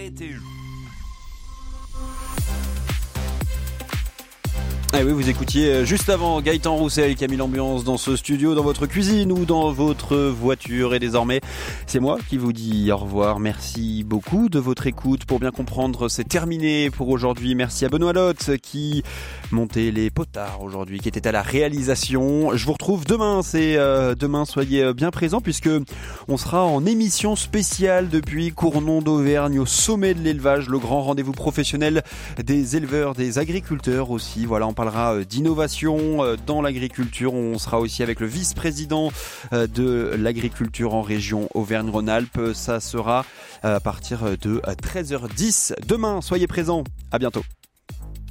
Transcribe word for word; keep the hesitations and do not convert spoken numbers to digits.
arrêtez. Eh oui, vous écoutiez juste avant Gaëtan Roussel qui a mis l'ambiance dans ce studio, dans votre cuisine ou dans votre voiture. Et désormais, c'est moi qui vous dis au revoir. Merci beaucoup de votre écoute. Pour bien comprendre, c'est terminé pour aujourd'hui. Merci à Benoît Lotte qui montait les potards aujourd'hui, qui était à la réalisation. Je vous retrouve demain. C'est euh, demain, soyez bien présents puisque on sera en émission spéciale depuis Cournon d'Auvergne au sommet de l'élevage, le grand rendez-vous professionnel des éleveurs, des agriculteurs aussi. Voilà, on parlera d'innovation dans l'agriculture. On sera aussi avec le vice-président de l'agriculture en région Auvergne-Rhône-Alpes. Ça sera à partir de treize heures dix demain. Soyez présents. À bientôt.